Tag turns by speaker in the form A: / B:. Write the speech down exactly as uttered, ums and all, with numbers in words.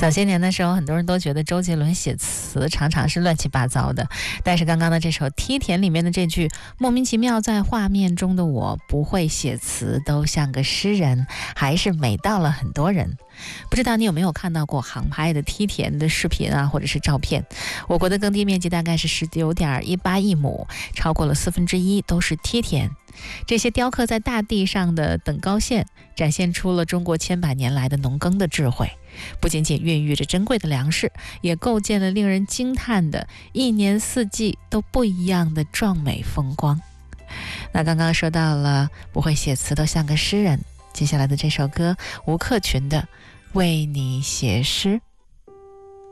A: 早些年的时候，很多人都觉得周杰伦写词常常是乱七八糟的，但是刚刚的这首《梯田》里面的这句莫名其妙在画面中的我不会写词都像个诗人，还是美到了很多人。不知道你有没有看到过航拍的梯田的视频啊，或者是照片？我国的耕地面积大概是十九点一八亿亩，超过了四分之一都是梯田。这些雕刻在大地上的等高线，展现出了中国千百年来的农耕的智慧，不仅仅孕育着珍贵的粮食，也构建了令人惊叹的一年四季都不一样的壮美风光。那刚刚说到了不会写词都像个诗人，接下来的这首歌吴克群的《为你写诗》。